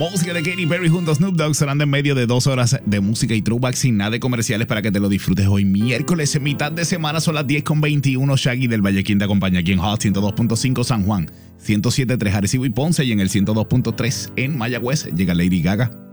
Música de Katy Perry junto a Snoop Dogg sonando en medio de 2 horas de música y throwback sin nada de comerciales para que te lo disfrutes hoy miércoles en mitad de semana. Son las 10:21. Shaggy del Valle, quien te acompaña aquí en Hot 102.5 San Juan, 107.3 Arecibo y Ponce, y en el 102.3 en Mayagüez. Llega Lady Gaga.